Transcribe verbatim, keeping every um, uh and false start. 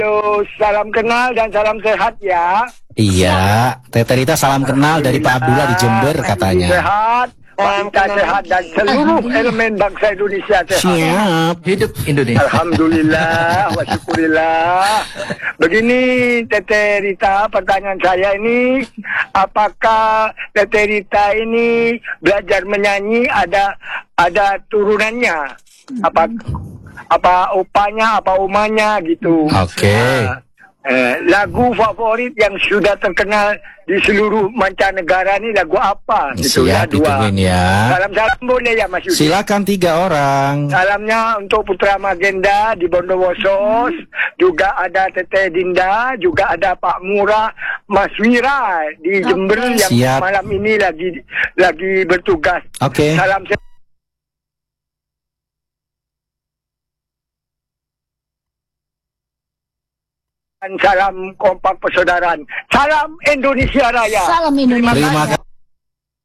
Halo, salam kenal dan salam sehat ya. Iya, Tete Rita salam kenal dari Pak Abdullah di Jember katanya. Sehat, wanita sehat dan seluruh elemen bangsa Indonesia sehat. Siap. Hidup Indonesia. Alhamdulillah, wa syukurillah. Begini Tete Rita, pertanyaan saya ini, apakah Tete Rita ini belajar menyanyi ada ada turunannya? Apa apa opanya, apa umanya gitu. Oke. Nah, eh, lagu favorit yang sudah terkenal di seluruh mancanegara ini lagu apa? Gitu ya, Siap, dua. ditungguin ya. Salam-salam boleh ya Mas Yudi? Silakan tiga orang. Salamnya untuk Putra Magenda di Bondowoso, juga ada Teteh Dinda, juga ada Pak Murah, Mas Wira di Jember yang Siap. malam ini lagi lagi bertugas. Oke. Salam sehat. Dan salam kompak persaudaraan. Salam Indonesia Raya. Salam Indonesia. Terima kasih.